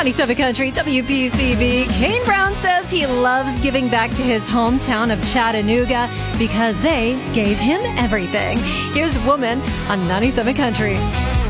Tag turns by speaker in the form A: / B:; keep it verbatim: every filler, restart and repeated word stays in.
A: ninety-seven Country, W P C V. Kane Brown says he loves giving back to his hometown of Chattanooga because they gave him everything. Here's Woman on ninety-seven Country.